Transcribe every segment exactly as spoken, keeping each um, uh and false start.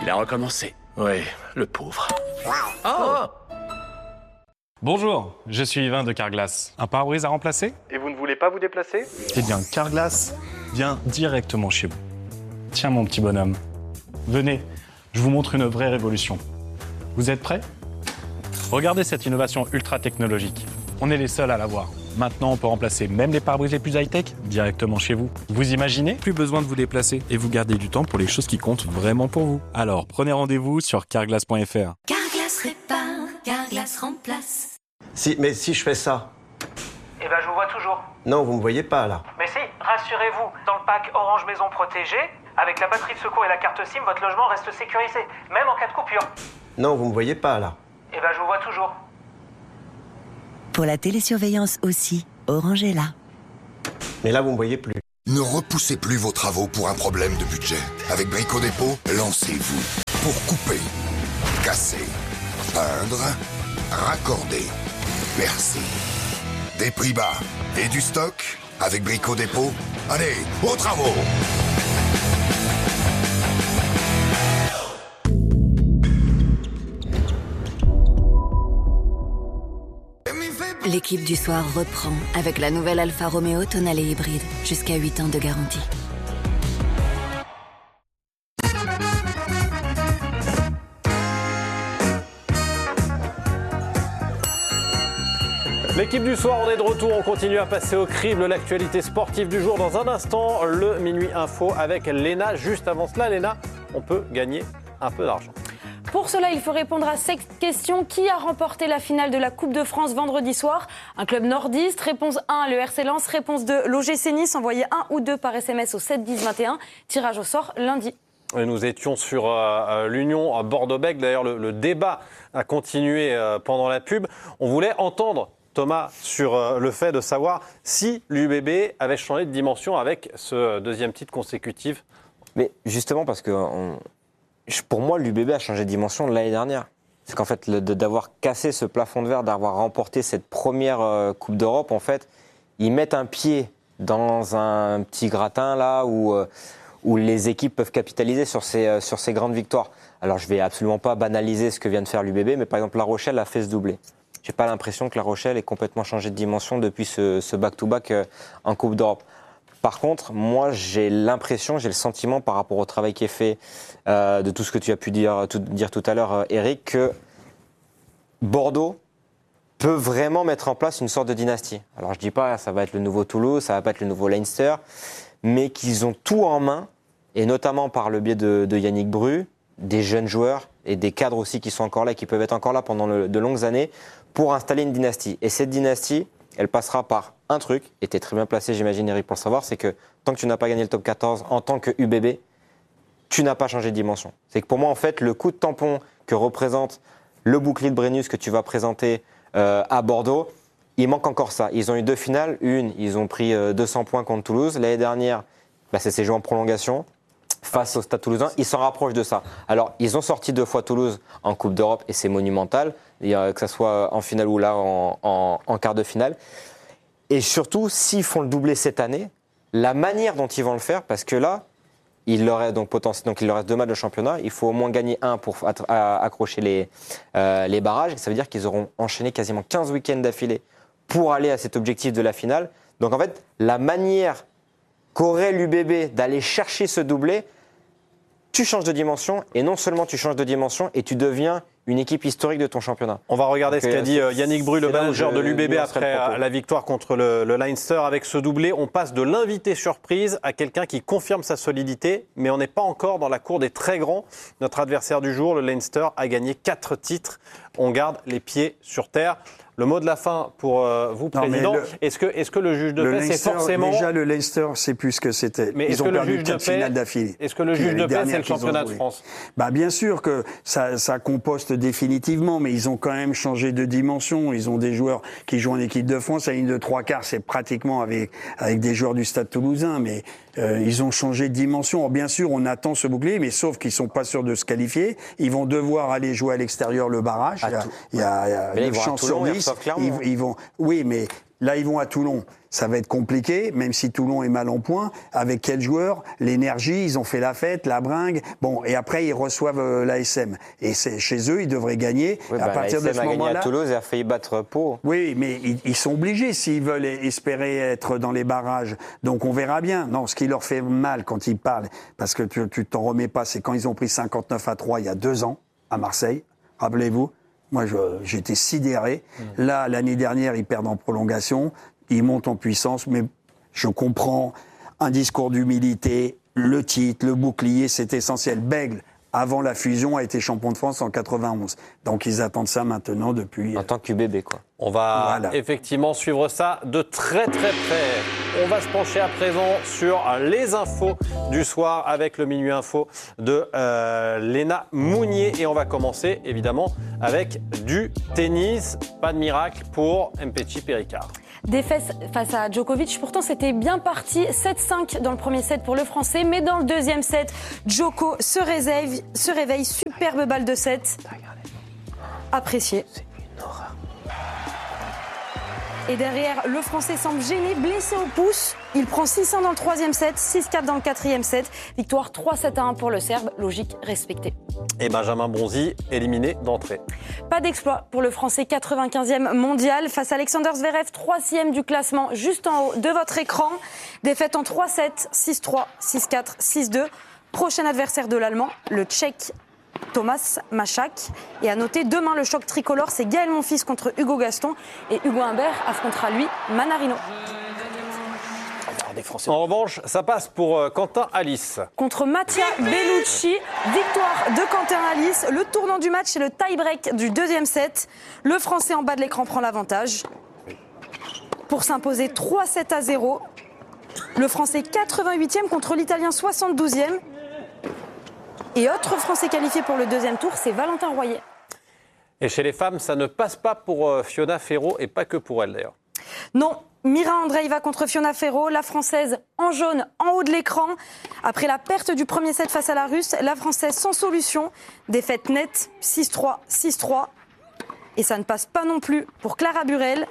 Il a recommencé. Oui, le pauvre. Oh, Bonjour, je suis Yvain de Carglass. Un pare-brise à remplacer ? Et vous ne voulez pas vous déplacer ? Eh bien, Carglass vient directement chez vous. Tiens mon petit bonhomme, venez, je vous montre une vraie révolution. Vous êtes prêts ? Regardez cette innovation ultra technologique. On est les seuls à l'avoir. Maintenant, on peut remplacer même les pare-brises les plus high-tech directement chez vous. Vous imaginez ? Plus besoin de vous déplacer et vous gardez du temps pour les choses qui comptent vraiment pour vous. Alors, prenez rendez-vous sur carglass point f r. Carglass répare, Carglass remplace. Si, mais si je fais ça. Eh ben, je vous vois toujours. Non, vous me voyez pas là. Mais si, rassurez-vous, dans le pack Orange Maison Protégée, avec la batterie de secours et la carte SIM, votre logement reste sécurisé, même en cas de coupure. Non, vous me voyez pas là. Eh ben, je vous vois toujours. Pour la télésurveillance aussi, Orange est là. Mais là, vous me voyez plus. Ne repoussez plus vos travaux pour un problème de budget. Avec Brico Dépôt, lancez-vous. Pour couper, casser, peindre, raccorder, percer. Des prix bas et du stock. Avec Brico Dépôt, allez, aux travaux! L'équipe du soir reprend avec la nouvelle Alfa Romeo Tonale hybride, jusqu'à huit ans de garantie. L'équipe du soir, on est de retour, on continue à passer au crible l'actualité sportive du jour. Dans un instant, le Minuit Info avec Léna. Juste avant cela, Léna, on peut gagner un peu d'argent. Pour cela, il faut répondre à cette question. Qui a remporté la finale de la Coupe de France vendredi soir ? Un club nordiste. Réponse un, le R C Lens. Réponse deux, l'O G C Nice. Envoyez un ou deux par S M S au sept dix vingt et un. Tirage au sort lundi. Et nous étions sur euh, l'Union Bordeaux-Bègles. D'ailleurs, le, le débat a continué euh, pendant la pub. On voulait entendre Thomas sur euh, le fait de savoir si l'U B B avait changé de dimension avec ce deuxième titre consécutif. Mais justement, parce que on... pour moi, l'U B B a changé de dimension l'année dernière. C'est qu'en fait, le, de, d'avoir cassé ce plafond de verre, d'avoir remporté cette première euh, Coupe d'Europe, en fait, ils mettent un pied dans un petit gratin là où, euh, où les équipes peuvent capitaliser sur ces, euh, sur ces grandes victoires. Alors, je ne vais absolument pas banaliser ce que vient de faire l'U B B, mais par exemple, La Rochelle a fait ce doublé. Je n'ai pas l'impression que La Rochelle ait complètement changé de dimension depuis ce, ce back-to-back euh, en Coupe d'Europe. Par contre, moi, j'ai l'impression, j'ai le sentiment par rapport au travail qui est fait, euh, de tout ce que tu as pu dire tout, dire tout à l'heure, euh, Eric, que Bordeaux peut vraiment mettre en place une sorte de dynastie. Alors, je ne dis pas ça va être le nouveau Toulouse, ça ne va pas être le nouveau Leinster, mais qu'ils ont tout en main, et notamment par le biais de, de Yannick Bru, des jeunes joueurs et des cadres aussi qui sont encore là, qui peuvent être encore là pendant le, de longues années, pour installer une dynastie. Et cette dynastie, elle passera par un truc, et tu es très bien placé, j'imagine, Eric, pour le savoir, c'est que tant que tu n'as pas gagné le top quatorze en tant que U B B, tu n'as pas changé de dimension. C'est que pour moi, en fait, le coup de tampon que représente le bouclier de Brennus que tu vas présenter euh, à Bordeaux, il manque encore ça. Ils ont eu deux finales. Une, ils ont pris euh, deux cents points contre Toulouse. L'année dernière, bah, ça s'est joué en prolongation face au Stade Toulousain. Ils s'en rapprochent de ça. Alors, ils ont sorti deux fois Toulouse en Coupe d'Europe, et c'est monumental, et, euh, que ce soit en finale ou là en, en, en quart de finale. Et surtout, s'ils font le doublé cette année, la manière dont ils vont le faire, parce que là, il leur reste, donc, potentiel, donc il leur reste deux matchs de championnat, il faut au moins gagner un pour att- à, accrocher les, euh, les barrages. Ça veut dire qu'ils auront enchaîné quasiment quinze week-ends d'affilée pour aller à cet objectif de la finale. Donc en fait, la manière qu'aurait l'U B B d'aller chercher ce doublé, tu changes de dimension, et non seulement tu changes de dimension, et tu deviens une équipe historique de ton championnat. On va regarder Donc, ce qu'a dit euh, Yannick Bru, le manager de l'U B B, après le la victoire contre le, le Leinster. Avec ce doublé, on passe de l'invité surprise à quelqu'un qui confirme sa solidité, mais on n'est pas encore dans la cour des très grands. Notre adversaire du jour, le Leinster, a gagné quatre titres. On garde les pieds sur terre. Le mot de la fin pour euh, vous, non, Président. Le, est-ce, que, est-ce que le juge de le paix, Leinster, c'est forcément... Déjà, le Leinster, c'est plus ce que c'était. Mais Ils ont perdu quatre paix, finales d'affilée. Est-ce que le juge de paix, c'est le championnat de France ? Bah, bien sûr que ça, ça composte définitivement, mais ils ont quand même changé de dimension. Ils ont des joueurs qui jouent en équipe de France. La ligne de trois quarts, c'est pratiquement avec, avec des joueurs du Stade Toulousain, mais euh, ils ont changé de dimension. Alors, bien sûr, on attend ce bouclier, mais sauf qu'ils sont pas sûrs de se qualifier. Ils vont devoir aller jouer à l'extérieur le barrage. Il y a, il y a, il y a neuf chances sur dix. Ils, ils vont, oui, mais Là, ils vont à Toulon. Ça va être compliqué, même si Toulon est mal en point. Avec quels joueurs? L'énergie, ils ont fait la fête, la bringue. Bon, et après, ils reçoivent euh, l'A S M. Et c'est, chez eux, ils devraient gagner. Oui, à bah, partir de ce a gagné moment-là. à Toulouse et a failli battre Pau. Oui, mais ils, ils sont obligés s'ils veulent espérer être dans les barrages. Donc on verra bien. Non, ce qui leur fait mal quand ils parlent, parce que tu, tu t'en remets pas, c'est quand ils ont pris cinquante-neuf à trois il y a deux ans à Marseille. Rappelez-vous. Moi, je, j'étais sidéré. Mmh. Là, l'année dernière, ils perdent en prolongation. Ils montent en puissance, mais je comprends un discours d'humilité, le titre, le bouclier, c'est essentiel. Bègle, avant la fusion, a été champion de France en quatre-vingt-onze. Donc ils attendent ça maintenant depuis... En tant qu'U B B, quoi. On va voilà. effectivement suivre ça de très très près. On va se pencher à présent sur les infos du soir avec le Minuit Info de euh, Léna Mounier. Et on va commencer évidemment avec du tennis. Pas de miracle pour Mpetshi Perricard. Défaite face à Djokovic, pourtant c'était bien parti, sept cinq dans le premier set pour le Français, mais dans le deuxième set, Djoko se réveille, se réveille superbe balle de set, apprécié. C'est une horreur. Et derrière, le Français semble gêné, blessé au pouce. Il prend six un dans le troisième set, six quatre dans le quatrième set. Victoire trois sept à un pour le Serbe, logique respectée. Et Benjamin Bonzi, éliminé d'entrée. Pas d'exploit pour le Français quatre-vingt-quinzième mondial face à Alexander Zverev, troisième du classement, juste en haut de votre écran. Défaite en trois sept, six trois, six quatre, six deux. Prochain adversaire de l'Allemand, le Tchèque Thomas Machak. Et à noter, demain, le choc tricolore, c'est Gaël Monfils contre Hugo Gaston. Et Hugo Humbert affrontera, lui, Manarino. En revanche, ça passe pour Quentin Alice. Contre Mattia Bellucci, victoire de Quentin Alice. Le tournant du match, c'est le tie-break du deuxième set. Le Français en bas de l'écran prend l'avantage pour s'imposer trois sept à zéro. Le Français quatre-vingt-huitième contre l'Italien soixante-douzième. Et autre Français qualifié pour le deuxième tour, c'est Valentin Royer. Et chez les femmes, ça ne passe pas pour Fiona Ferro et pas que pour elle d'ailleurs. Non, Mira Andreeva contre Fiona Ferro, la Française en jaune en haut de l'écran. Après la perte du premier set face à la Russe, la Française sans solution. Défaite nette, six trois, six trois. Et ça ne passe pas non plus pour Clara Burel,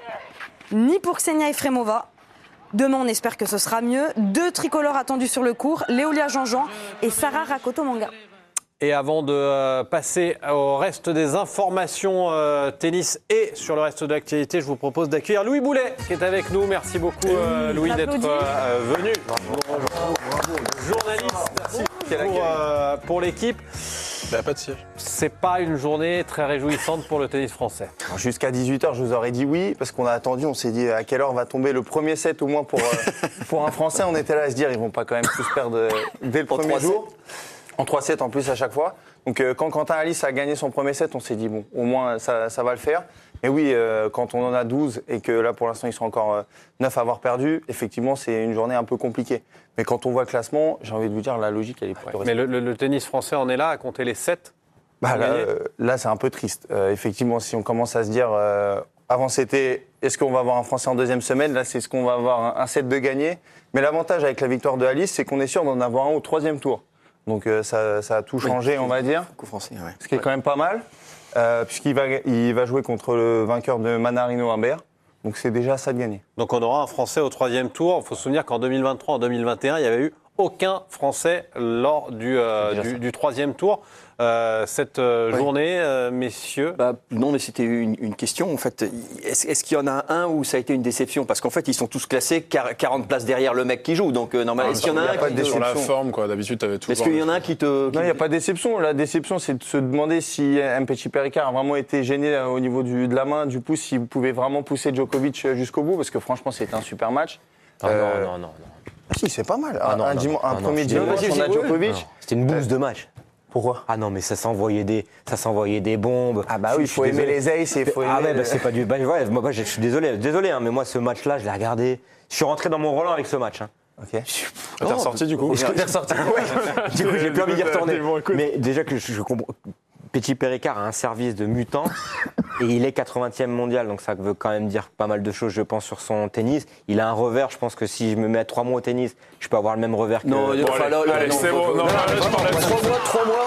ni pour Ksenia Efremova. Demain, on espère que ce sera mieux. Deux tricolores attendus sur le court, Léolia Jean-Jean et Sarah Rakoto-Manga. Et avant de euh, passer au reste des informations euh, tennis et sur le reste de l'actualité, je vous propose d'accueillir Louis Boulet qui est avec nous. Merci beaucoup euh, Louis d'être euh, venu. Bravo, bravo, bravo. Journaliste, merci pour, euh, pour l'équipe. Bah, pas de siège. C'est pas une journée très réjouissante pour le tennis français. Alors, jusqu'à dix-huit heures, je vous aurais dit oui, parce qu'on a attendu, on s'est dit à quelle heure va tomber le premier set au moins pour, euh, pour un Français. On était là à se dire, ils vont pas quand même tous perdre euh, dès le premier jour. En trois sets en plus à chaque fois. Donc euh, quand Quentin Alice a gagné son premier set, on s'est dit bon, au moins ça, ça va le faire. Mais oui, euh, quand on en a douze et que là pour l'instant ils sont encore euh, neuf à avoir perdu, effectivement c'est une journée un peu compliquée. Mais quand on voit le classement, j'ai envie de vous dire, la logique elle est plutôt ouais. Mais le, le, le tennis français en est là à compter les sept. Bah, là, euh, là c'est un peu triste. Euh, effectivement, si on commence à se dire, euh, avant c'était est-ce qu'on va avoir un Français en deuxième semaine, là c'est ce qu'on va avoir un, un set de gagné. Mais l'avantage avec la victoire de Alice, c'est qu'on est sûr d'en avoir un au troisième tour. Donc euh, ça, ça a tout changé, oui, on va dire. Coup français, ouais. Ce qui est quand même pas mal, euh, puisqu'il va, il va jouer contre le vainqueur de Manarino-Humbert. Donc c'est déjà ça de gagner. Donc on aura un Français au troisième tour. Il faut se souvenir qu'en deux mille vingt-trois, en deux mille vingt et un, il n'y avait eu aucun Français lors du, euh, du, du troisième tour. Euh, cette euh, oui. journée, euh, messieurs bah, Non, mais c'était une, une question. En fait, est-ce, est-ce qu'il y en a un où ça a été une déception? Parce qu'en fait, ils sont tous classés quarante places derrière le mec qui joue. Donc, euh, normalement, ah, est-ce qu'il y en a, a un pas qui te... Sur la forme, quoi. D'habitude, tu avais tout. Est-ce qu'il y en a un qui te. Qui... Non, il n'y a pas de déception. La déception, c'est de se demander si Mpetshi Perricard a vraiment été gêné au niveau du, de la main, du pouce, s'il pouvait vraiment pousser Djokovic jusqu'au bout. Parce que franchement, c'était un super match. Ah, euh... non, non, non, non. Ah, si, c'est pas mal. Ah, non, un non, dim- non, un non, premier dimanche, on a Djokovic. C'était une bouse de match. Pourquoi? Ah non, mais ça s'envoyait des, ça s'envoyait des bombes. Ah bah oui, il faut aimer les aces et il faut aimer... Ah ouais, bah c'est pas du... Bah, ouais, moi, je suis désolé, désolé hein, mais moi, ce match-là, je l'ai regardé. Je suis rentré dans mon rôle avec ce match. Hein. Ok. Ah, t'es ressorti du coup? T'es ressorti, ouais. Du coup, j'ai plus envie d'y retourner. Mais déjà que je, je comprends... Mpetshi Perricard a un service de mutant et il est quatre-vingtième mondial, donc ça veut quand même dire pas mal de choses, je pense, sur son tennis. Il a un revers, je pense que si je me mets trois mois au tennis, je peux avoir le même revers que... Non, il va falloir... Allez, c'est bon, non, trois mois, trois mois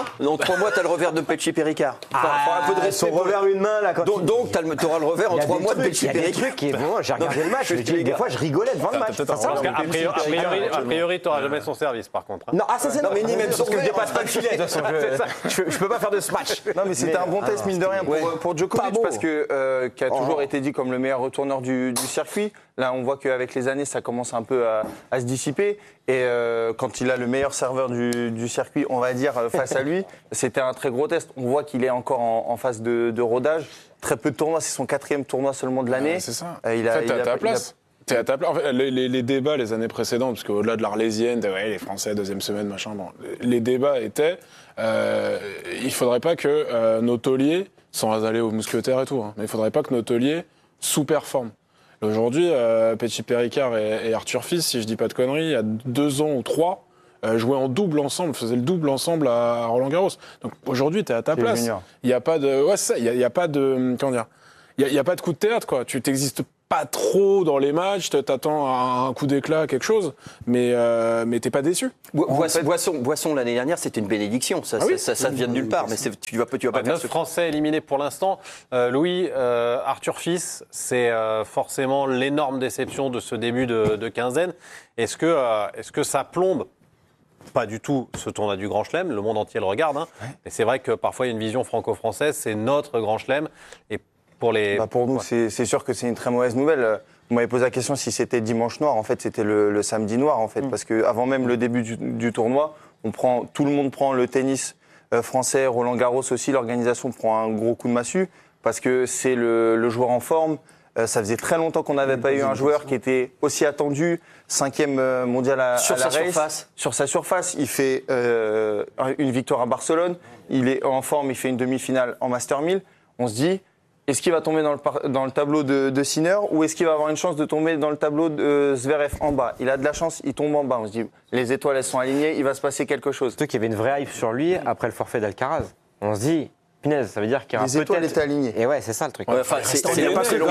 Dans trois mois, t'as le revers de Petchi Péricard. Enfin, Ah, faut un peu de respect. son revers une main là. Quand Donc, il- donc t'as le- t'auras le revers en Il y a trois des mois de trucs, Petchi il y a des Péricard. trucs qui est bon. J'ai regardé le match. je Je te dis, les des gars. fois, je rigolais devant le match. T'as- C'est pas ça t'as- Parce qu'a priori, a priori, a priori, t'auras Ouais. jamais son service, par contre. hein. Non, ah ça c'est Non, mais non, ni même parce son que je verre. dépasse pas le filet. De toute façon, je, je, je peux pas faire de ce match. Non, mais c'était un bon test, mine de rien, pour, Ouais. pour Pas Djokovic, beau. parce que euh, qui a Oh. toujours été dit comme le meilleur retourneur du, du circuit. Là, on voit qu'avec les années, ça commence un peu à, à se dissiper. Et euh, quand il a le meilleur serveur du, du circuit, on va dire, euh, face à lui, c'était un très gros test. On voit qu'il est encore en, en phase de, de rodage. Très peu de tournois, c'est son quatrième tournoi seulement de l'année. Ouais, c'est ça. Euh, il a, en fait, il t'es a- à ta il a- place. T'es à ta place. En fait, les, les- les débats les années précédentes, parce qu'au-delà de l'Arlésienne, de, ouais, les Français, deuxième semaine, machin, bon, les débats étaient, euh, il faudrait pas que euh, nos tauliers, sans aller aux mousquetaires et tout, hein, mais il faudrait pas que nos tauliers sous-performent. Aujourd'hui, euh, Petchi Péricard et, et Arthur Fils, si je dis pas de conneries, il y a deux ans ou trois, euh, jouaient en double ensemble, faisaient le double ensemble à, à Roland Garros. Donc aujourd'hui, t'es à ta C'est place. junior. Il y a pas de, ouais, c'est ça. Il y a, il y a pas de, comment dire, il y a, il y a pas de coup de théâtre, quoi. Tu t'existes pas trop dans les matchs, t'attends à un coup d'éclat, quelque chose, mais euh, mais t'es pas déçu. Bo- Boisson, Boisson, Boisson, l'année dernière, c'était une bénédiction. Ça, Ah oui. ça, ça, ça vient de nulle part. Mais c'est- tu vas, pas- tu vas pas faire neuf ce Français éliminés pour l'instant. Euh, Louis, euh, Arthur Fils, c'est euh, forcément l'énorme déception de ce début de, de quinzaine. Est-ce que, euh, est-ce que ça plombe pas du tout ce tournoi du Grand Chelem, le monde entier le regarde, hein. Mais c'est vrai que parfois il y a une vision franco-française, c'est notre Grand Chelem. Et pour les... Bah, pour nous, Ouais. c'est c'est sûr que c'est une très mauvaise nouvelle. Euh, Vous m'avez posé la question si c'était dimanche noir. En fait, c'était le, le samedi noir, en fait, Mm. parce que avant même le début du, du tournoi, on prend, tout le monde prend le tennis euh, français, Roland Garros aussi. L'organisation prend un gros coup de massue parce que c'est le, le joueur en forme. Euh, ça faisait très longtemps qu'on n'avait pas eu un joueur qui était aussi attendu, cinquième euh, mondial à, Sur à la sa race. surface. Sur sa surface, il fait euh, une victoire à Barcelone. Il est en forme, il fait une demi-finale en Master mille. On se dit, est-ce qu'il va tomber dans le, par- dans le tableau de, de Sinner ou est-ce qu'il va avoir une chance de tomber dans le tableau de euh, Zverev en bas? Il a de la chance, il tombe en bas. On se dit, les étoiles, elles sont alignées, il va se passer quelque chose. Surtout qu'il y avait une vraie hype sur lui après le forfait d'Alcaraz. On se dit, punaise, ça veut dire qu'il y aura Les étoiles peut-être- étaient alignées. Et ouais, c'est ça le truc. Ouais, enfin, c'est- c'est- pas c'est long.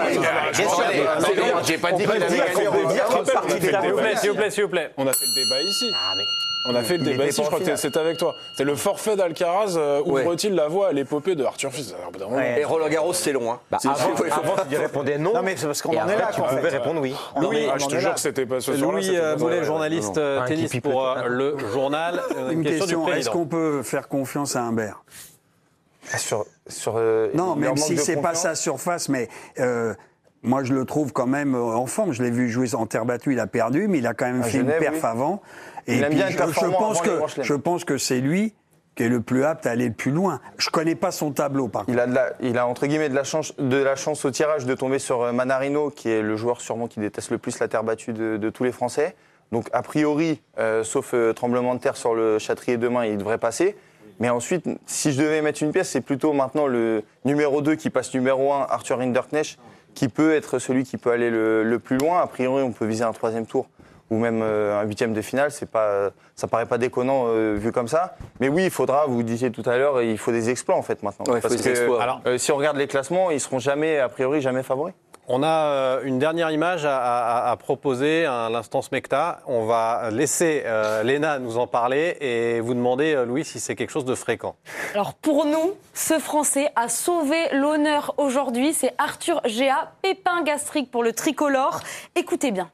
J'ai pas dit qu'il avait gagné. qu'on peut dire qu'une partie S'il de la vous plaît, S'il vous plaît, s'il vous plaît. On a fait le débat ici. Ah, mais On a fait le Il débat était ici, pas je en crois que finale. c'était avec toi. C'est le forfait d'Alcaraz, euh, ouvre-t-il la voie à l'épopée de Arthur Fils? Alors, au bout d'un moment, Et Roland Garros, c'est long. Hein. Bah, C'est- avant, c'est- avant, tu répondais non. Non, mais c'est parce qu'on et en est après, là tu qu'en pouvais fait. répondre oui. Louis, Ah, je te jure que c'était pas ce soir-là. Louis c'était euh, pas ça. Boulet, Ouais, journaliste non. euh, Un tennis qui pipe pour le- euh, le journal. Euh, Une question, question, du est-ce président. qu'on peut faire confiance à Humbert? Sur, sur, euh, Non, leur même manque si de c'est pas confiance. sa surface, mais euh, moi je le trouve quand même euh, en forme. Je l'ai vu jouer en terre battue, il a perdu, mais il a quand même À fait Genève, une perf oui. avant. Il aime puis bien être je, performant je pense avant les grands que chelems. je pense que c'est lui qui est le plus apte à aller le plus loin. Je connais pas son tableau par contre. Il a, de la, il a entre guillemets de la, chance, de la chance au tirage de tomber sur euh, Manarino, qui est le joueur sûrement qui déteste le plus la terre battue de, de tous les Français. Donc a priori, euh, sauf euh, tremblement de terre sur le Châtrier demain, il devrait passer. Mais ensuite, si je devais mettre une pièce, c'est plutôt maintenant le numéro deux qui passe numéro un, Arthur Hinderknecht, qui peut être celui qui peut aller le, le plus loin. A priori, on peut viser un troisième tour ou même euh, un huitième de finale. C'est pas, ça paraît pas déconnant euh, vu comme ça. Mais oui, il faudra, vous disiez tout à l'heure, il faut des exploits en fait maintenant. Ouais, il faut Parce des que exploits. Alors- euh, si on regarde les classements, ils seront jamais, a priori, jamais favoris. On a euh, une dernière image à, à- à proposer à l'instant Smecta. On va laisser euh, Léna nous en parler et vous demander, euh, Louis, si c'est quelque chose de fréquent. Alors pour nous, ce Français a sauvé l'honneur aujourd'hui. C'est Arthur Géa, pépin gastrique pour le tricolore. Écoutez bien.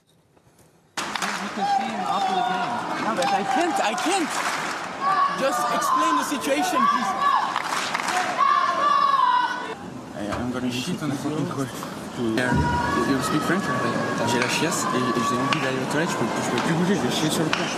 No, but I can't, I can't. Just explain the situation, please. I, I'm gonna shit on the fucking court. Yeah. You you speak French? J'ai la chiasse et, et j'ai envie d'aller aux toilettes, je peux, je peux plus bouger, je vais chier sur le court.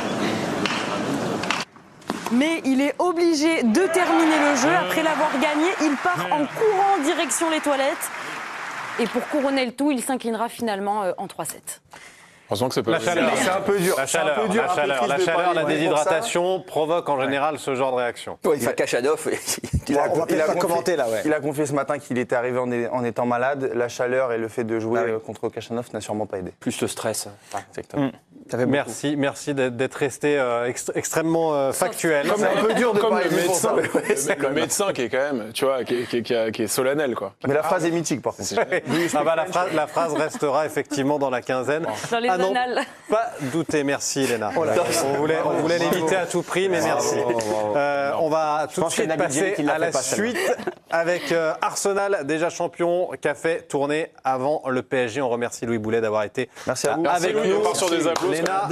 Mais il est obligé de terminer le jeu. Après l'avoir gagné, il part en courant en direction les toilettes. Et pour couronner le tout, il s'inclinera finalement euh, en trois sept. Heureusement que c'est pas La chaleur. C'est un peu dur. La C'est un chaleur, peu dur, la un peu chaleur, triste la, de chaleur, parler la pour ça. déshydratation provoque en général ce genre de réaction. Ouais, il fait Kachanov. Il a, On va il peut-être a pas confié- commenter, là, ouais. il a confié ce matin qu'il était arrivé en, é- en étant malade. La chaleur et le fait de jouer Ah oui. euh, contre Kachanov n'a sûrement pas aidé. Plus le stress. Exactement. Merci, merci d'être d'être resté euh, ext- extrêmement euh, factuel. Comme, C'est un peu dur de comme parler le de pour ça, médecin, mais ouais, c'est le, le médecin qui est quand même, tu vois, qui, est- qui, est- qui est- qui est solennel, quoi. Mais la phrase est mythique, par contre. Ah bah, la, phrase, la phrase restera effectivement dans la quinzaine. Dans les Ah non, annales. pas douter, merci Léna. on voulait, on voulait l'éviter à tout prix, mais merci. Euh, on va tout de pense que suite Nabil passer Djellit, il l'a à fait la pas, celle-là. suite avec euh, Arsenal, déjà champion, qui a fait tourner avant le P S G. On remercie Louis Boulet d'avoir été Merci à vous. avec Merci, Louis, nous. on part sur des applaudissements. Léna.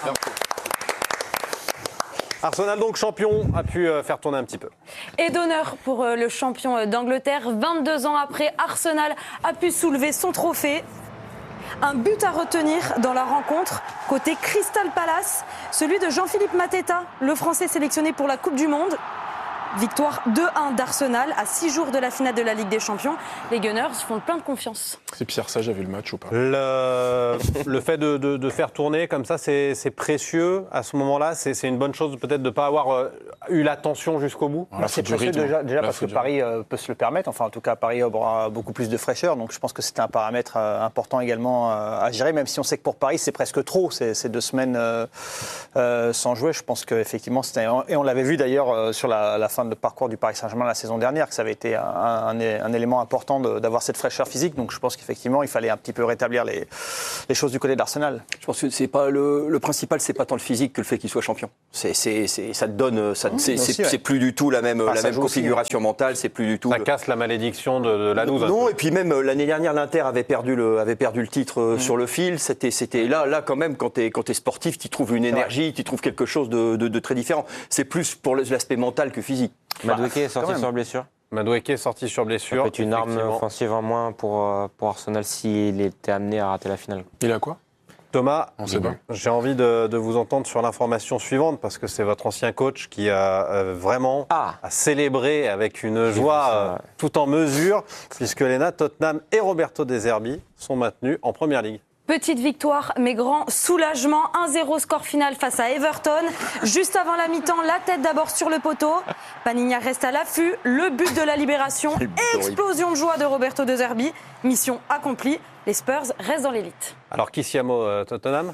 Arsenal, donc champion, a pu euh, faire tourner un petit peu. Et d'honneur pour euh, le champion euh, d'Angleterre. vingt-deux ans après, Arsenal a pu soulever son trophée. Un but à retenir dans la rencontre côté Crystal Palace, celui de Jean-Philippe Mateta, le Français sélectionné pour la Coupe du Monde. Victoire deux un d'Arsenal à six jours de la finale de la Ligue des Champions. Les Gunners font plein de confiance. Si Pierre Sage a vu le match ou pas. Le, le fait de, de- de faire tourner comme ça, c'est c'est précieux à ce moment-là. C'est c'est une bonne chose peut-être de ne pas avoir euh, eu l'attention jusqu'au bout. Voilà, C'est faut du précieux rythme. déjà, déjà Là, parce faut que du Paris euh, peut se le permettre. Enfin, en tout cas, Paris aura beaucoup plus de fraîcheur. Donc, je pense que c'était un paramètre euh, important également euh, à gérer, même si on sait que pour Paris, c'est presque trop. Ces ces deux semaines euh, euh, sans jouer, je pense qu'effectivement, c'était. Et on l'avait vu d'ailleurs euh, sur la, la fin de parcours du Paris Saint-Germain la saison dernière, que ça avait été un, un- un élément important de- d'avoir cette fraîcheur physique. Donc, je pense qu'effectivement, il fallait un petit peu rétablir les, les choses du côté d'Arsenal. Je pense que c'est pas le, le principal, c'est pas tant le physique que le fait qu'il soit champion. C'est, c'est, c'est, ça te donne, ça, c'est, aussi, c'est, ouais. c'est plus du tout la même, Ah, la ça même joue aussi, configuration mentale, c'est plus du tout. Ça le- casse la malédiction de, de la Louve. Non, et puis même euh, l'année dernière, l'Inter avait perdu le, avait perdu le titre euh, sur le fil. C'était, c'était là, là quand même, quand t'es, quand t'es sportif, tu trouves une énergie, tu trouves quelque chose de, de, de très différent. C'est plus pour l'aspect mental que physique. Madueke est sorti quand même. sur blessure. Madueke est sorti sur Ça blessure. peut être une arme effectivement. offensive en moins pour, euh, pour Arsenal s'il était amené à rater la finale. Il a quoi? Thomas, On sait pas. j'ai envie de, de vous entendre sur l'information suivante parce que c'est votre ancien coach qui a euh, vraiment Ah. a célébré avec une vu joie ça, euh, ouais. tout en mesure puisque Lena, Tottenham et Roberto De Zerbi sont maintenus en Première Ligue. Petite victoire, mais grand soulagement. un zéro score final face à Everton. Juste avant la mi-temps, la tête d'abord sur le poteau. Panigna reste à l'affût. Le but de la libération. Explosion de joie de Roberto De Zerbi. Mission accomplie. Les Spurs restent dans l'élite. Alors, qui s'y a mot, euh, Tottenham?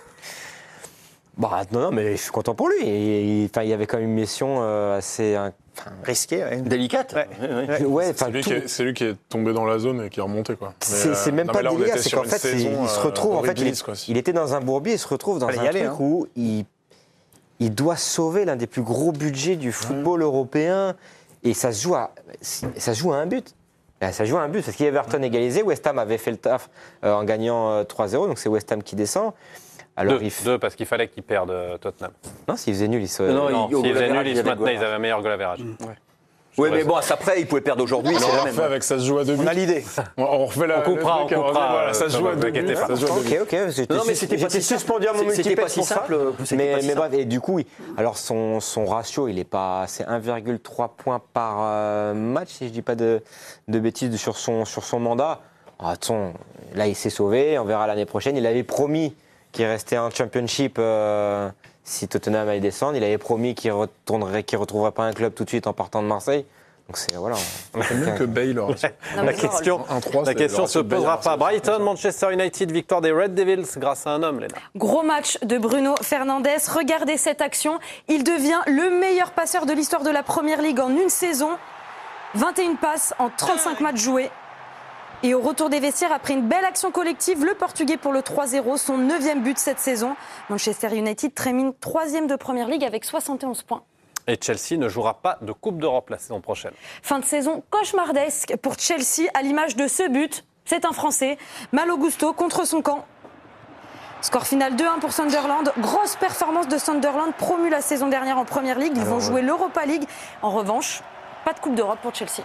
Bah non, non, mais je suis content pour lui. Et, et, enfin, il y avait quand même une mission euh, assez. hein, enfin, Risqué, ouais. Délicate. Ouais. Ouais, ouais. ouais, C'est enfin, lui, tout- qui est, c'est lui qui est tombé dans la zone et qui est remonté, quoi. Mais, C'est euh, c'est même non, pas mais là, le on délire, était c'est sur qu'en une fait, c'est- saison, il se euh, retrouve, en fait, il, horribilis, est- quoi. il était dans un bourbier, il se retrouve dans Fallait un y aller, truc hein. où il, il doit sauver l'un des plus gros budgets du football européen et ça se joue à, ça se joue à un but. Ben, ça se joue à un but parce qu'Everton égalisé, West Ham avait fait le taf euh, en gagnant euh, trois zéro, donc c'est West Ham qui descend. Alors, deux, il f- deux, parce qu'il fallait qu'ils perdent euh, Tottenham. Non, s'il faisait nul, il se. Non, Non, il- au s'ils faisaient goal nul, ils se average, il y avait maintenaient, goal ils avaient un meilleur goal average. Oui, mais bon, après, il pouvait perdre aujourd'hui, On c'est la refait même. avec ça se joue à deux buts. On a l'idée. On, on refait la. On coupera, le on truc, coupera, Voilà, ça se euh, joue à ne deux vous inquiétez buts. pas. ça se joue à deux Ok, buts. ok, j'étais Non, mais sus- c'était pas j'étais si simple. suspendu à mon C'est- c'était multiplex pas si pour ça. simple, c'était Mais, pas si mais simple. bref, et du coup, oui. Alors son, son ratio, il est pas, c'est un virgule trois points par euh, match, si je dis pas de, de bêtises sur son, sur son mandat. Ah, attention, là, il s'est sauvé. On verra l'année prochaine. Il avait promis qu'il restait en Championship euh, si Tottenham allait descendre. Il avait promis qu'il retournerait, qu'il retrouverait pas un club tout de suite en partant de Marseille. Donc c'est voilà. on- C'est mieux que Bale. alors. La question, Un trois, la c'est question le se ratio de Bale, posera alors, pas. c'est- Brighton, Manchester United, victoire des Red Devils grâce à un homme, Léna. Gros match de Bruno Fernandes. Regardez cette action. Il devient le meilleur passeur de l'histoire de la Première Ligue en une saison. vingt et une passes en trente-cinq matchs joués. Et au retour des vestiaires, après une belle action collective, le Portugais pour le trois zéro, son neuvième but cette saison. Manchester United termine troisième de Première Ligue avec soixante et onze points. Et Chelsea ne jouera pas de Coupe d'Europe la saison prochaine. Fin de saison cauchemardesque pour Chelsea à l'image de ce but. C'est un Français, Malo Gusto, contre son camp. Score final deux un pour Sunderland. Grosse performance de Sunderland, promu la saison dernière en Première Ligue. Ils Alors, vont jouer l'Europa League. En revanche, pas de Coupe d'Europe pour Chelsea.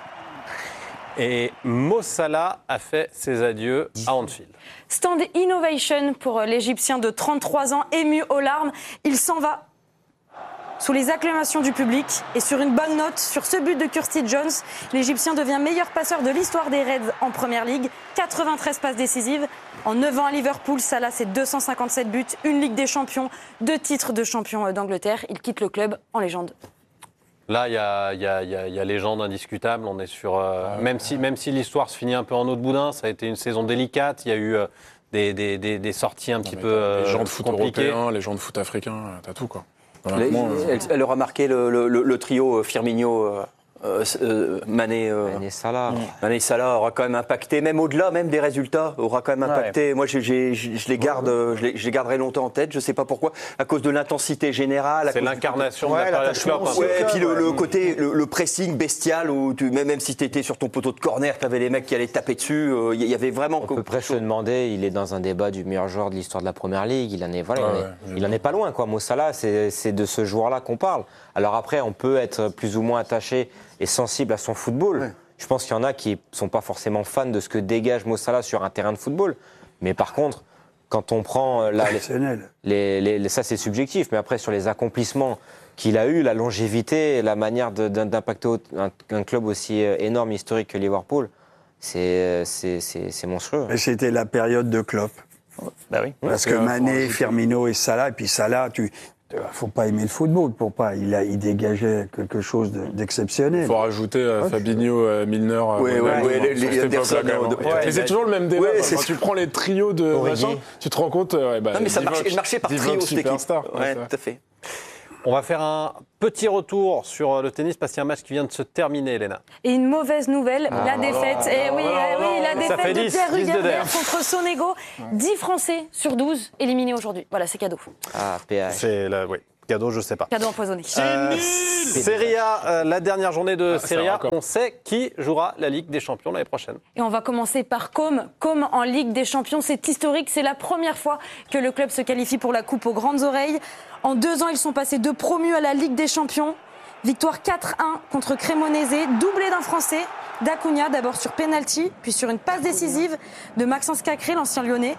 Et Mo Salah a fait ses adieux à Anfield. Stand Innovation pour l'Égyptien de trente-trois ans, ému aux larmes. Il s'en va sous les acclamations du public et sur une bonne note sur ce but de Kirsty Jones. L'Égyptien devient meilleur passeur de l'histoire des Reds en Première Ligue. quatre-vingt-treize passes décisives. En neuf ans à Liverpool, Salah, c'est deux cent cinquante-sept buts, une Ligue des Champions, deux titres de champion d'Angleterre. Il quitte le club en légende. Là, il y a, il y a- il y a- il y a légende indiscutable. On est sur, euh, même si, même si l'histoire se finit un peu en eau de boudin, ça a été une saison délicate. Il y a eu euh, des, des, des, des sorties un Non, petit mais peu t'as euh, les gens de foot compliquées. européens, les gens de foot africains, t'as tout quoi. Les- Honnêtement, euh, elle, elle aura marqué le, le- le- le trio euh, Firmino, euh, euh, euh, Mané, euh, Mané Salah. Mané Salah aura quand même impacté, même au-delà même des résultats, aura quand même impacté. Moi, j'ai- j'ai- je je les garde, euh, je les, je les garderai longtemps en tête. Je sais pas pourquoi, à cause de l'intensité générale. à C'est cause du- l'incarnation de Ouais, la période l'attachement Klopp, hein. aussi au Ouais, et puis le, club, le ouais. côté, le, le pressing bestial où tu, même, même si tu étais sur ton poteau de corner, tu avais les mecs qui allaient taper dessus. euh, Il y, y avait vraiment. On peut presque se demander, il est dans un débat du meilleur joueur de l'histoire de la Première Ligue. Il en est, voilà, Ouais, il, en est, ouais, il en est pas loin, quoi. Mo Salah, c'est c'est de ce joueur-là qu'on parle. Alors après, on peut être plus ou moins attaché et sensible à son football. Ouais. Je pense qu'il y en a qui sont pas forcément fans de ce que dégage Mo Salah sur un terrain de football. Mais par contre, quand on prend euh, là, les, Exceptionnel. les- les- les- ça c'est subjectif, mais après sur les accomplissements qu'il a eu, la longévité, la manière de- d'un- d'impacter au- un, un club aussi euh, énorme, historique que Liverpool, c'est c'est- c'est- c'est monstrueux. Et c'était la période de Klopp. Bah oui. Parce Ouais, que faut Mané, rajouter. Firmino et Salah, et puis Salah, tu, faut pas aimer le football pour pas. Il a, il dégageait quelque chose de- d'exceptionnel. Il faut rajouter euh, Fabinho, euh, Milner. euh, Ouais, ouais, Ronaldo, ouais, hein, les- sur les cette Anderson, époque-là, quand même, euh, hein. ouais, Mais c'est ouais. toujours le même débat. Ouais, quoi. c'est Quand tu prends les trios de Origi. machin, tu te rends compte. euh, ouais, bah, Non, mais ça Divock- marchait, marchait par Divock trio, cette équipe. superstar. Ouais, Ouais, tout à fait. On va faire un petit retour sur le tennis parce qu'il y a un match qui vient de se terminer, Elena. Et une mauvaise nouvelle, Ah, la défaite. Eh oui, eh oui, la Ça fait défaite de dix, Pierre dix de Hugerbert der. contre Sonego. dix Français sur douze éliminés aujourd'hui. Voilà, c'est cadeau. Ah, P H. C'est la, oui, cadeau, je sais pas. Cadeau empoisonné. Euh, Serie A, euh, la dernière journée de Ah, c'est Serie un A, record. on sait qui jouera la Ligue des Champions l'année prochaine. Et on va commencer par Com. Com en Ligue des Champions, c'est historique. C'est la première fois que le club se qualifie pour la Coupe aux grandes oreilles. En deux ans, ils sont passés de promus à la Ligue des Champions. Victoire quatre un contre Cremonese, doublé d'un Français, d'Acuna, d'abord sur penalty, puis sur une passe décisive de Maxence Cacré, l'ancien Lyonnais.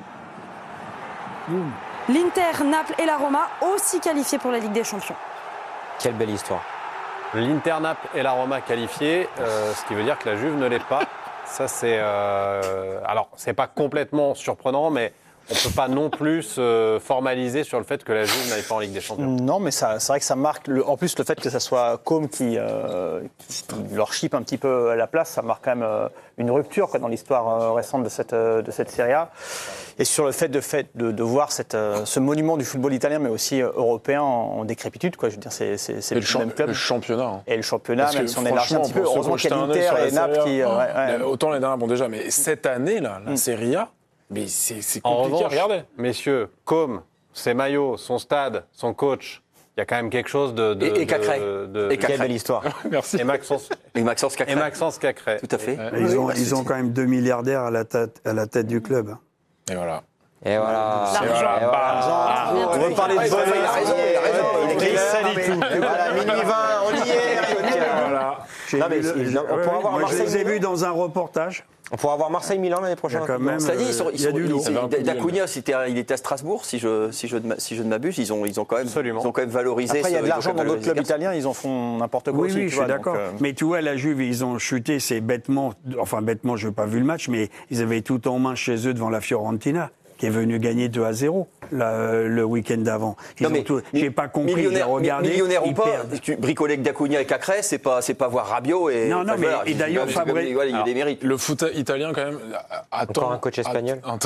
L'Inter, Naples et la Roma aussi qualifiés pour la Ligue des Champions. Quelle belle histoire. L'Inter, Naples et la Roma qualifiés, euh, ce qui veut dire que la Juve ne l'est pas. Ça, c'est. euh, alors, c'est pas complètement surprenant, mais on ne peut pas non plus se formaliser sur le fait que la Juve n'aille pas en Ligue des Champions. Non, mais ça, c'est vrai que ça marque. Le, en plus, le fait que ça soit Com qui, euh, qui, qui leur chipe un petit peu à la place, ça marque quand même euh, une rupture quoi, dans l'histoire euh, récente de cette, euh, de cette Serie A. Et sur le fait de, fait, de, de voir cette, euh, ce monument du football italien, mais aussi euh, européen en, en décrépitude, quoi. Je veux dire, c'est, c'est, c'est Et le, le champ- même club. le championnat. hein. Et le championnat, Parce même que si on élargit un franchement, petit peu. pour ceux Heureusement qui qu'il y a ont jeté un œil l'Inter sur et la Naples Serie qui. A, euh, ouais, ouais. Autant l'année dernière, bon déjà, mais cette année, là, la Mm. Serie A, mais c'est c'est En compliqué à revanche, regarder. messieurs, Com, ses maillots, son stade, son coach, il y a quand même quelque chose de. de Et- et Cacré. de- de- Et Cacré. Quelle belle histoire. Merci. Et Maxence, Et Maxence Cacré. et Maxence Cacré. Tout à fait. Ouais. Ils ont, Oui, ils ont quand même deux milliardaires à la tête, à la tête du club. hein. Et voilà. Et voilà. L'argent. Et voilà. On va parler de Ouais, bonheur. il a raison, il a raison. Il Il salit est- tout. Voilà, minuit vingt, on y est. Voilà. J'ai Non, mais vu le- ils- on ouais, pourra avoir moi, je Marseille les ai Milan. vus dans un reportage. On pourra avoir Marseille-Milan l'année Il y prochaine. a quand même. C'est-à-dire, ils sont, ils il y a sont- du ils- lourd. Ça va un coup de gueule. D'Acuna, c'était un- il était à Strasbourg, si je, si je, ne m'a- si je ne m'abuse. Ils ont, ils ont quand même, Absolument. ils ont quand même valorisé. Après, il y a ce- de ils ont l'argent quand dans même d'autres valorisé clubs ce garçon. italiens, ils en font n'importe quoi Oui, aussi. oui, tu je vois, suis donc, d'accord. euh, Mais tu vois, la Juve, ils ont chuté, c'est bêtement, enfin bêtement, je n'ai pas vu le match, mais ils avaient tout en main chez eux devant la Fiorentina, qui est venue gagner deux à zéro là, euh, le week-end d'avant. Ils Non, ont mais tout- J'ai pas compris, j'ai millionnaire, regardé. millionnaire ou ils pas, perdent. tu bricoler que D'Acuna et Cacré, c'est pas, c'est pas voir Rabiot et. Non, non, enfin, mais- voilà, et il- d'ailleurs, il- il- Fabré- voilà, il Alors, les mérite. Le foot italien, quand même, attend. Encore un coach espagnol. Attend,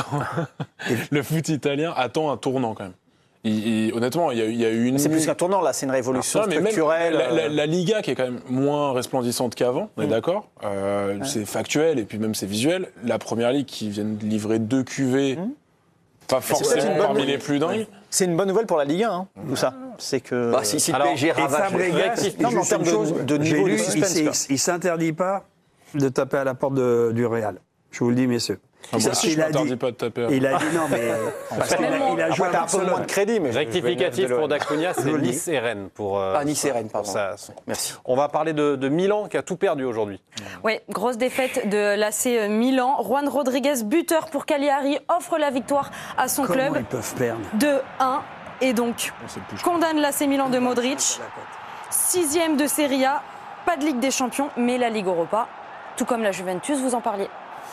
le foot italien attend un tournant, quand même. Il- il- honnêtement, il y, a, eu- il y a eu une. C'est plus qu'un tournant, là, c'est une révolution Non, mais même structurelle. la, la- euh, la Liga, qui est quand même moins resplendissante qu'avant, on est Mm. d'accord. Euh, C'est factuel et puis même c'est visuel. La première ligue qui vient de livrer deux Q V, Mm. pas c'est peut-être forcément une bonne parmi nouvelle. les plus dingues. C'est une bonne nouvelle pour la Ligue un, hein, tout ça. C'est que. Bah, si, si le Alors, P S G Et ravage. Fabregas, réactif. Non, mais en juste termes une de- chose, de j'ai niveau lu, de il suspense, s'est- quoi. il s'interdit pas de taper à la porte de- du Real. Je vous le dis, messieurs. Ah, moi Parce aussi, je qu'il a m'interdis dit- pas de taper. à- Il a dit non, mais parce qu'il a, il a joué Après, à t'as un peu moins de Barcelone. crédit, mais. Rectificatif pour D'Acuna, c'est Je le dis. Nice et Rennes. Pour, euh, Ah, Nice et Rennes, pardon. ça. Merci. On va parler de, de Milan qui a tout perdu aujourd'hui. Oui, grosse défaite de l'A C Milan. Juan Rodriguez, buteur pour Cagliari, offre la victoire à son Comment club. ils peuvent perdre deux un et donc On sait plus. condamne l'A C Milan de Modric. Sixième de Serie A, pas de Ligue des Champions, mais la Ligue Europa, tout comme la Juventus, vous en parliez.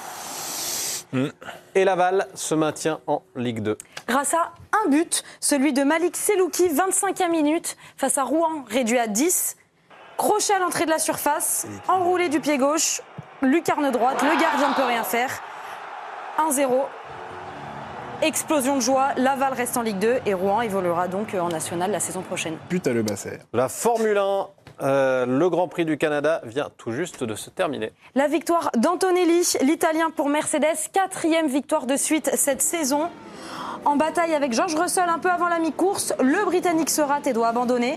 Et Laval se maintient en Ligue deux. Grâce à un but, celui de Malik Selouki, vingt-cinquième minute, face à Rouen, réduit à dix. Crochet à l'entrée de la surface, enroulé du pied gauche, lucarne droite, le gardien ne peut rien faire. un zéro. Explosion de joie, Laval reste en Ligue deux et Rouen évoluera donc en National la saison prochaine. Putain le basset. La Formule un, euh, le Grand Prix du Canada vient tout juste de se terminer. La victoire d'Antonelli, l'Italien pour Mercedes, quatrième victoire de suite cette saison. En bataille avec George Russell un peu avant la mi-course, le Britannique se rate et doit abandonner.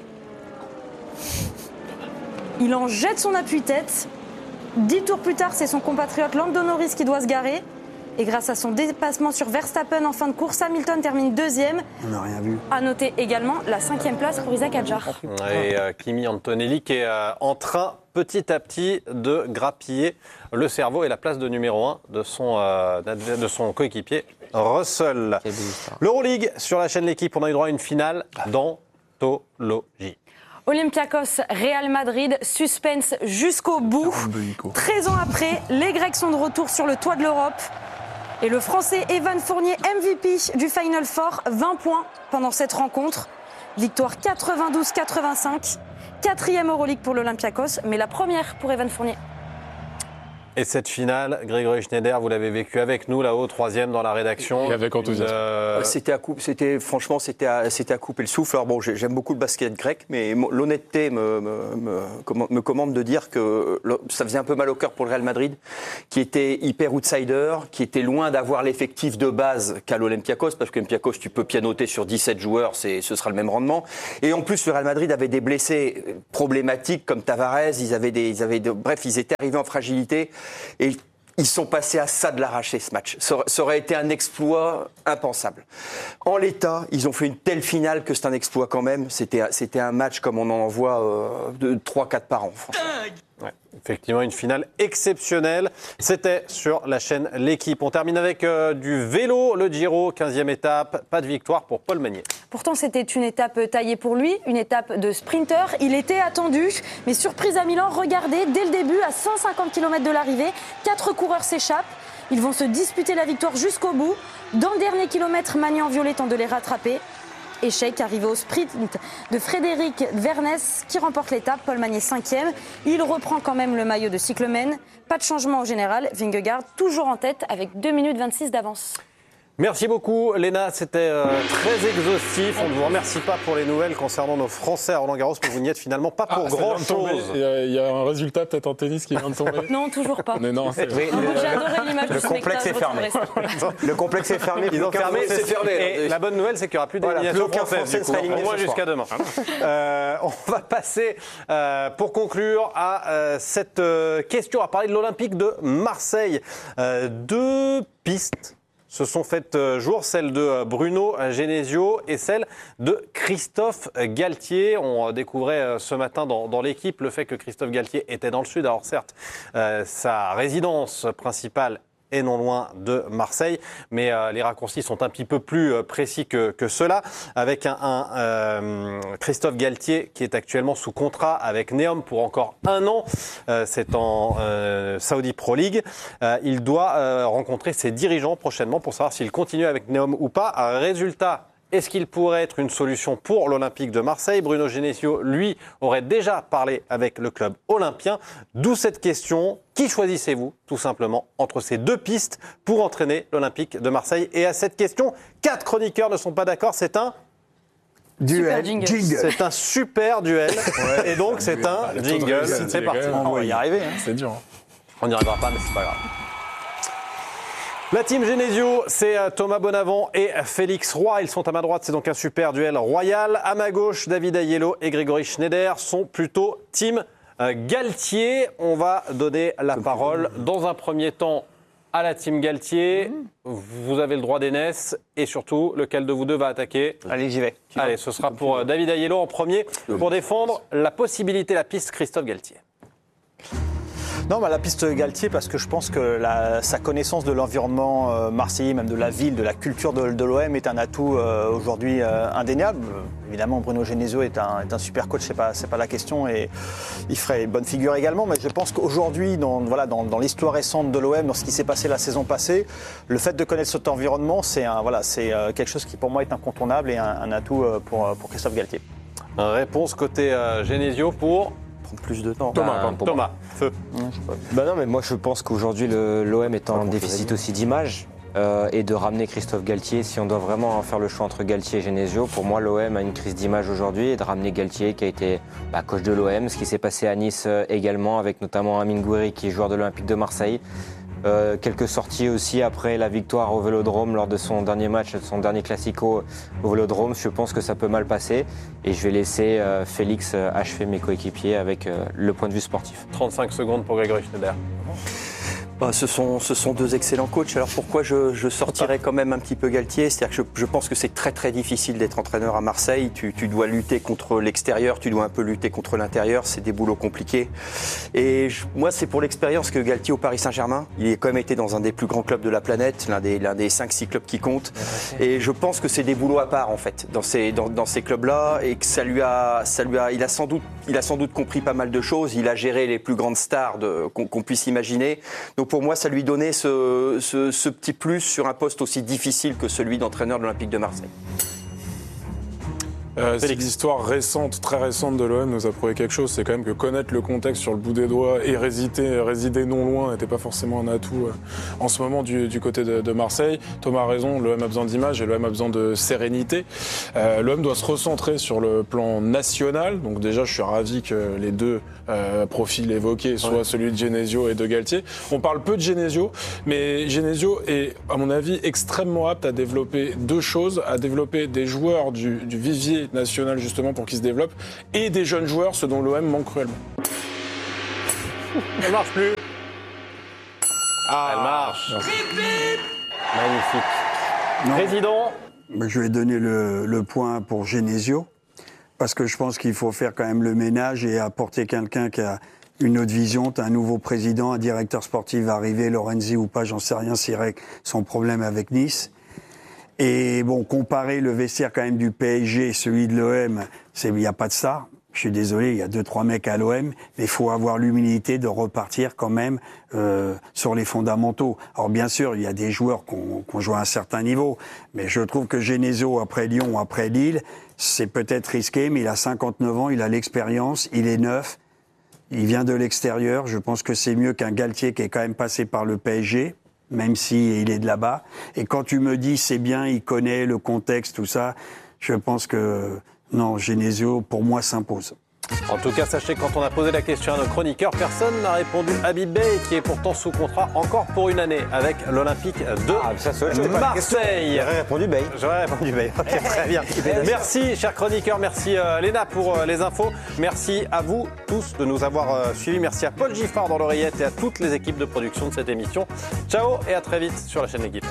Il en jette son appui-tête. Dix tours plus tard, c'est son compatriote Lando Norris qui doit se garer. Et grâce à son dépassement sur Verstappen en fin de course, Hamilton termine deuxième. On n'a rien vu. À noter également la cinquième place pour Isaac Hadjar. Et euh, Kimi Antonelli qui est euh, en train petit à petit de grappiller le cerveau et la place de numéro un de son, euh, de son coéquipier Russell. L'Euroleague sur la chaîne L'équipe, on a eu droit à une finale d'anthologie. Olympiakos, Real Madrid, suspense jusqu'au bout. treize ans après, les Grecs sont de retour sur le toit de l'Europe. Et le Français Evan Fournier, M V P du Final Four, vingt points pendant cette rencontre. Victoire quatre-vingt-douze quatre-vingt-cinq. Quatrième Euroleague pour l'Olympiakos, mais la première pour Evan Fournier. Et cette finale, Grégory Schneider, vous l'avez vécu avec nous là-haut, troisième dans la rédaction. Et avec enthousiasme. Euh... C'était à couper, c'était franchement, c'était à, c'était à couper le souffle. Alors bon, j'aime beaucoup le basket grec, mais l'honnêteté me, me, me, me commande de dire que ça faisait un peu mal au cœur pour le Real Madrid, qui était hyper outsider, qui était loin d'avoir l'effectif de base qu'a l'Olympiakos, parce que l'Olympiakos, tu peux pianoter sur dix-sept joueurs, c'est, ce sera le même rendement. Et en plus, le Real Madrid avait des blessés problématiques comme Tavares, ils avaient des, ils avaient de, bref, ils étaient arrivés en fragilité. Et ils sont passés à ça de l'arracher, ce match. Ça aurait été un exploit impensable. En l'état, ils ont fait une telle finale que c'est un exploit quand même. C'était, c'était un match comme on en voit euh, de trois quatre par an, franchement. Ouais, effectivement, une finale exceptionnelle. C'était sur la chaîne L'équipe. On termine avec euh, du vélo, le Giro, quinzième étape. Pas de victoire pour Paul Meunier. Pourtant, c'était une étape taillée pour lui, une étape de sprinter. Il était attendu, mais surprise à Milan, regardez, dès le début, à cent cinquante kilomètres de l'arrivée, quatre coureurs s'échappent. Ils vont se disputer la victoire jusqu'au bout. Dans le dernier kilomètre, Magnan-Violet tente de les rattraper. Échec arrivé au sprint de Frédéric Vernès qui remporte l'étape. Paul Meunier cinquième. Il reprend quand même le maillot de cyclomène. Pas de changement au général. Vingegaard toujours en tête avec deux minutes vingt-six d'avance. Merci beaucoup, Léna. C'était euh, très exhaustif. On ne vous remercie pas pour les nouvelles concernant nos Français à Roland-Garros, mais vous n'y êtes finalement pas pour Ah, grand-chose. Il y, y a un résultat peut-être en tennis qui vient de tomber. Non, toujours pas. Mais non, c'est... Oui, Moi, j'ai adoré l'image le du complexe spectacle. est fermé. Le complexe est fermé. Ils ont fermé, c'est fermé. Et la bonne nouvelle, c'est qu'il n'y aura plus d'élimination voilà, française, Français du coup, sera éliminé au moins ce soir. jusqu'à demain. euh, on va passer, euh, pour conclure, à euh, cette euh, question, à parler de l'Olympique de Marseille. Euh, deux pistes se sont faites jour, celle de Bruno Genesio et celle de Christophe Galtier. On découvrait ce matin dans, dans l'équipe le fait que Christophe Galtier était dans le sud. Alors certes, euh, sa résidence principale est non loin de Marseille, mais euh, les raccourcis sont un petit peu plus euh, précis que, que cela, avec un, un euh, Christophe Galtier qui est actuellement sous contrat avec Neom pour encore un an. Euh, c'est en euh, Saudi Pro League. Euh, il doit euh, rencontrer ses dirigeants prochainement pour savoir s'il continue avec Neom ou pas. Un résultat. Est-ce qu'il pourrait être une solution pour l'Olympique de Marseille ? Bruno Genesio, lui, aurait déjà parlé avec le club olympien. D'où cette question. Qui choisissez-vous, tout simplement, entre ces deux pistes pour entraîner l'Olympique de Marseille ? Et à cette question, quatre chroniqueurs ne sont pas d'accord. C'est un... Duel, jingle. jingle. C'est un super duel. Ouais, et donc, c'est un jingle. C'est parti. On va y arriver. Hein. C'est dur. Hein. On n'y arrivera pas, mais c'est pas grave. La team Genesio, c'est Thomas Bonavent et Félix Roy. Ils sont à ma droite, c'est donc un super duel royal. À ma gauche, David Aiello et Grégory Schneider sont plutôt team Galtier. On va donner la parole dans un premier temps à la team Galtier. Vous avez le droit d'aînesse et surtout, lequel de vous deux va attaquer ? Allez, j'y vais. Allez, ce sera pour David Aiello en premier pour défendre la possibilité, la piste Christophe Galtier. Non, bah, la piste Galtier, parce que je pense que la, sa connaissance de l'environnement euh, marseillais, même de la ville, de la culture de, de l'O M est un atout euh, aujourd'hui euh, indéniable. Euh, évidemment, Bruno Genesio est un, est un super coach, c'est pas, c'est pas la question, et il ferait une bonne figure également. Mais je pense qu'aujourd'hui, dans, voilà, dans, dans l'histoire récente de l'O M, dans ce qui s'est passé la saison passée, le fait de connaître cet environnement, c'est, un, voilà, c'est euh, quelque chose qui pour moi est incontournable et un, un atout euh, pour, pour Christophe Galtier. Réponse côté euh, Genesio pour... Plus de temps. Thomas, Bah, Thomas, feu. Bah non, mais moi je pense qu'aujourd'hui le- l'O M est en déficit aussi d'image. euh, et de ramener Christophe Galtier. Si on doit vraiment faire le choix entre Galtier et Genesio, pour moi l'O M a une crise d'image aujourd'hui et de ramener Galtier qui a été bah, coach de l'O M, ce qui s'est passé à Nice euh, également avec notamment Amine Gouiri qui est joueur de l'Olympique de Marseille. Euh, quelques sorties aussi après la victoire au Vélodrome lors de son dernier match, de son dernier Classico au Vélodrome. Je pense que ça peut mal passer et je vais laisser euh, Félix euh, achever mes coéquipiers avec euh, le point de vue sportif. trente-cinq secondes pour Grégory Schneider. Bah, ce, sont, ce sont deux excellents coachs. Alors pourquoi je, je sortirais quand même un petit peu Galtier? C'est-à-dire que je, je pense que c'est très très difficile d'être entraîneur à Marseille. Tu, tu dois lutter contre l'extérieur, tu dois un peu lutter contre l'intérieur. C'est des boulots compliqués. Et je, moi, c'est pour l'expérience que Galtier au Paris Saint-Germain. Il a quand même été dans un des plus grands clubs de la planète, l'un des, l'un des cinq six clubs qui comptent. Et je pense que c'est des boulots à part en fait dans ces, dans, dans ces clubs-là et que ça lui a, ça lui a, il a sans doute, il a sans doute compris pas mal de choses. Il a géré les plus grandes stars de, qu'on, qu'on puisse imaginer. Donc pour moi, ça lui donnait ce, ce, ce petit plus sur un poste aussi difficile que celui d'entraîneur de l'Olympique de Marseille. Euh, si l'histoire récente, très récente de l'O M nous a prouvé quelque chose, c'est quand même que connaître le contexte sur le bout des doigts et résider, résider non loin n'était pas forcément un atout euh, en ce moment du, du côté de, de Marseille. Thomas a raison, l'O M a besoin d'image et l'O M a besoin de sérénité. Euh, L'O M doit se recentrer sur le plan national. Donc déjà, je suis ravi que les deux euh, profils évoqués soient ouais. celui de Genesio et de Galtier. On parle peu de Genesio, mais Genesio est, à mon avis, extrêmement apte à développer deux choses, à développer des joueurs du, du vivier national justement pour qu'ils se développent et des jeunes joueurs, ce dont l'O M manque cruellement. Elle marche plus. Ah, elle marche. Magnifique. Non. Président. Je vais donner le, le point pour Genesio parce que je pense qu'il faut faire quand même le ménage et apporter quelqu'un qui a une autre vision. Tu as un nouveau président, un directeur sportif va arriver, Lorenzi ou pas, j'en sais rien, c'est son problème avec Nice. Et bon, comparer le vestiaire quand même du P S G et celui de l'O M, il n'y a pas de ça. Je suis désolé, il y a deux, trois mecs à l'O M, mais il faut avoir l'humilité de repartir quand même euh, sur les fondamentaux. Alors bien sûr, il y a des joueurs qui ont, qui ont joué à un certain niveau, mais je trouve que Genesio, après Lyon, après Lille, c'est peut-être risqué, mais il a cinquante-neuf ans, il a l'expérience, il est neuf, il vient de l'extérieur. Je pense que c'est mieux qu'un Galtier qui est quand même passé par le P S G. Même si il est de là-bas. Et quand tu me dis c'est bien, il connaît le contexte, tout ça, je pense que non, Genesio, pour moi, s'impose. En tout cas, sachez que quand on a posé la question à nos chroniqueurs, personne n'a répondu Habib Beye, qui est pourtant sous contrat encore pour une année avec l'Olympique de ah, ça, ça, Marseille. J'aurais répondu Beye. J'aurais répondu Beye. Ok, très bien. Merci, chers chroniqueurs. Merci, euh, Léna, pour euh, les infos. Merci à vous tous de nous avoir euh, suivis. Merci à Paul Giffard dans l'oreillette et à toutes les équipes de production de cette émission. Ciao et à très vite sur la chaîne L'équipe.